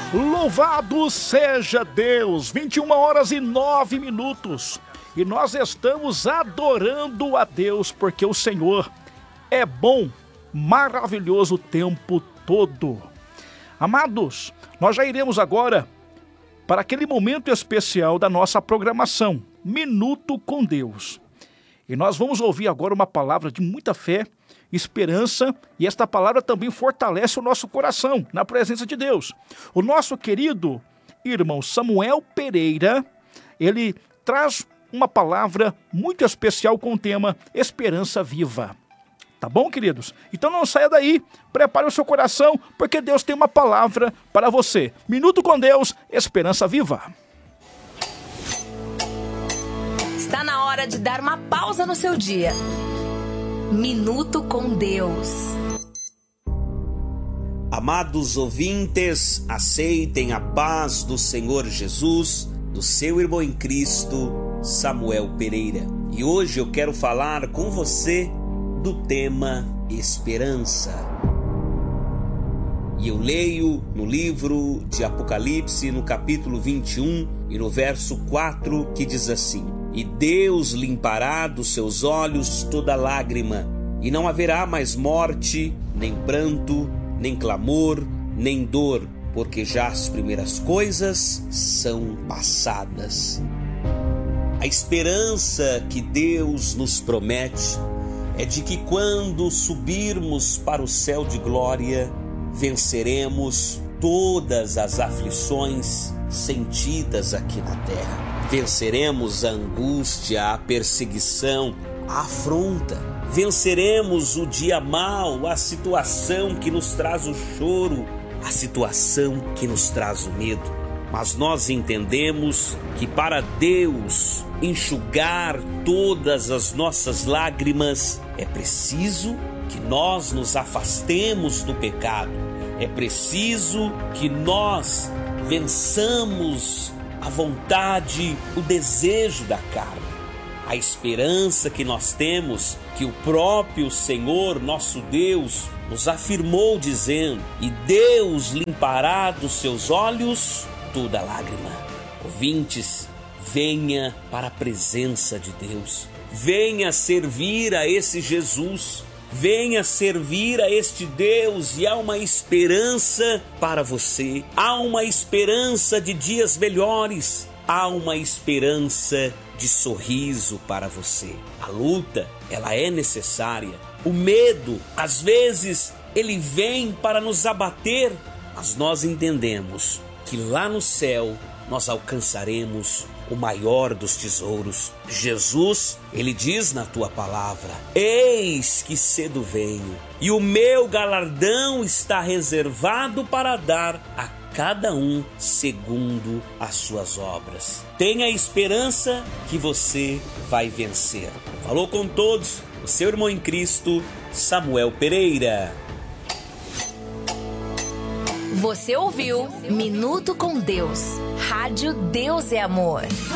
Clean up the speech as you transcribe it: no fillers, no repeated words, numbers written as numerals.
Louvado seja Deus, 21h09. E nós estamos adorando a Deus porque o Senhor é bom, maravilhoso o tempo todo. Amados, nós já iremos agora para aquele momento especial da nossa programação, Minuto com Deus. E nós vamos ouvir agora uma palavra de muita fé, esperança, e esta palavra também fortalece o nosso coração na presença de Deus. O nosso querido irmão Samuel Pereira, ele traz uma palavra muito especial com o tema Esperança Viva. Tá bom, queridos? Então não saia daí, prepare o seu coração, porque Deus tem uma palavra para você. Minuto com Deus, Esperança Viva. Está na hora de dar uma pausa no seu dia. Minuto com Deus. Amados ouvintes, aceitem a paz do Senhor Jesus, do seu irmão em Cristo, Samuel Pereira. E hoje eu quero falar com você do tema Esperança. E eu leio no livro de Apocalipse, no capítulo 21 e no verso 4, que diz assim: E Deus limpará dos seus olhos toda lágrima, e não haverá mais morte, nem pranto, nem clamor, nem dor, porque já as primeiras coisas são passadas. A esperança que Deus nos promete é de que quando subirmos para o céu de glória, venceremos todas as aflições sentidas aqui na terra. Venceremos a angústia, a perseguição, a afronta. Venceremos o dia mau, a situação que nos traz o choro, a situação que nos traz o medo. Mas nós entendemos que para Deus enxugar todas as nossas lágrimas, é preciso que nós nos afastemos do pecado. É preciso que nós vençamos a vontade, o desejo da carne. A esperança que nós temos, que o próprio Senhor, nosso Deus, nos afirmou dizendo: E Deus limpará dos seus olhos toda lágrima. Ouvintes, venha para a presença de Deus. Venha servir a esse Jesus. Venha servir a este Deus, e há uma esperança para você. Há uma esperança de dias melhores. Há uma esperança de sorriso para você. A luta, ela é necessária. O medo, às vezes, ele vem para nos abater, mas nós entendemos que lá no céu nós alcançaremos o maior dos tesouros. Jesus, ele diz na tua palavra: Eis que cedo venho, e o meu galardão está reservado para dar a cada um segundo as suas obras. Tenha esperança que você vai vencer. Falou com todos o seu irmão em Cristo, Samuel Pereira. Você ouviu Minuto com Deus. Rádio Deus é Amor.